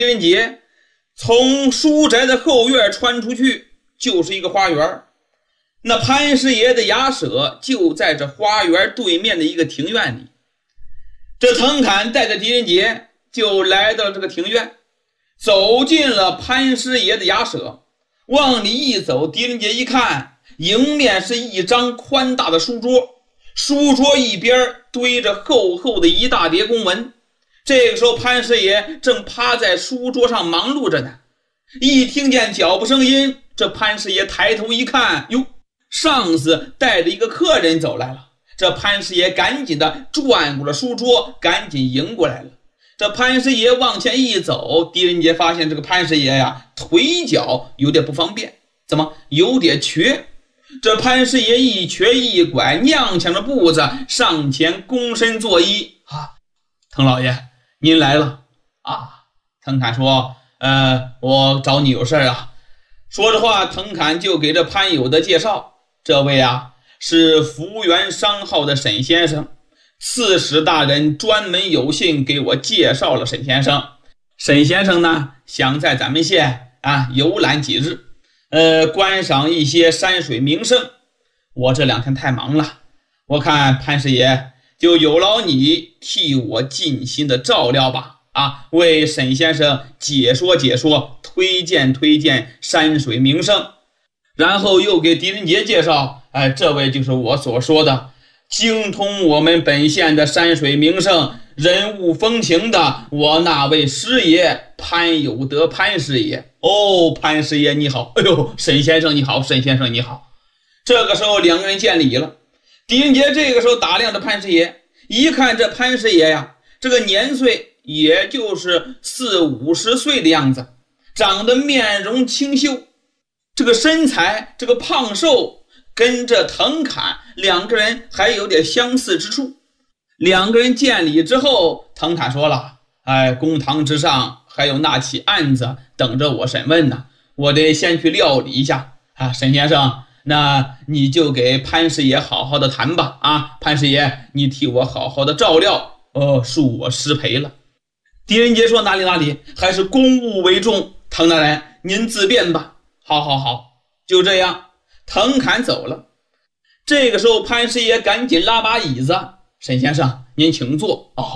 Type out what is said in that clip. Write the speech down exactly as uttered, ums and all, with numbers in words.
狄仁杰从书宅的后院穿出去，就是一个花园。那潘师爷的衙舍就在这花园对面的一个庭院里。这藤侃带着狄仁杰就来到了这个庭院，走进了潘师爷的衙舍。往里一走，狄仁杰一看，迎面是一张宽大的书桌，书桌一边堆着厚厚的一大叠公文。这个时候潘师爷正趴在书桌上忙碌着呢。一听见脚步声音，这潘师爷抬头一看，哟，上司带着一个客人走来了。这潘师爷赶紧的转过了书桌，赶紧迎过来了。这潘师爷往前一走，狄仁杰发现这个潘师爷呀，腿脚有点不方便，怎么有点瘸？这潘师爷一瘸一拐，踉跄着步子上前躬身作揖啊，滕老爷，您来了啊。滕侃说，呃，我找你有事啊。说着话，滕侃就给这潘有德介绍，这位啊是福源商号的沈先生，刺史大人专门有信给我介绍了沈先生。沈先生呢，想在咱们县啊游览几日，呃，观赏一些山水名胜。我这两天太忙了，我看潘师爷就有劳你替我尽心的照料吧，啊，为沈先生解说解说，推荐推荐山水名胜。然后又给狄仁杰介绍，哎，这位就是我所说的精通我们本县的山水名胜、人物风情的我那位师爷潘有德潘师爷。哦，潘师爷你好，哎呦，沈先生你好，沈先生你好。这个时候两个人见礼了。狄仁杰这个时候打量着潘师爷，一看这潘师爷呀，这个年岁也就是四五十岁的样子，长得面容清秀，这个身材这个胖瘦跟这滕侃两个人还有点相似之处。两个人见礼之后，滕侃说了，哎，公堂之上还有那起案子等着我审问呢，我得先去料理一下啊。沈先生，那你就给潘师爷好好的谈吧，啊，潘师爷你替我好好的照料，哦，恕我失陪了。狄仁杰说，哪里哪里，还是公务为重，滕大人您自便吧。好好好，就这样，滕侃走了。这个时候潘师爷赶紧拉把椅子，沈先生您请坐。哦